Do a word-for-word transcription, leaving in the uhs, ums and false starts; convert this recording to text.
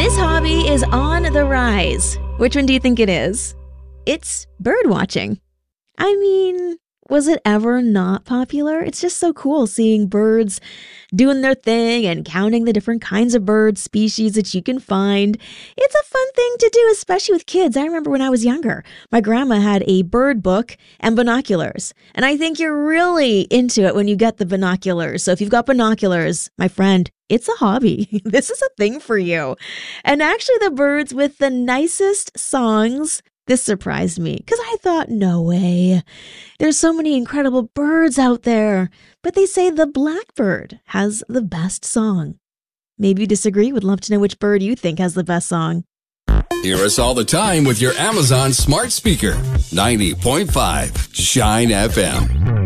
This hobby is on the rise. Which one do you think it is? It's bird watching. I mean, was it ever not popular? It's just so cool seeing birds doing their thing and counting the different kinds of bird species that you can find. It's a fun thing to do, especially with kids. I remember when I was younger, my grandma had a bird book and binoculars. And I think you're really into it when you get the binoculars. So if you've got binoculars, my friend, it's a hobby. This is a thing for you. And actually the birds with the nicest songs, this surprised me because I thought, no way. There's so many incredible birds out there. But they say the blackbird has the best song. Maybe you disagree. Would love to know which bird you think has the best song. Hear us all the time with your Amazon smart speaker. ninety point five Shine F M.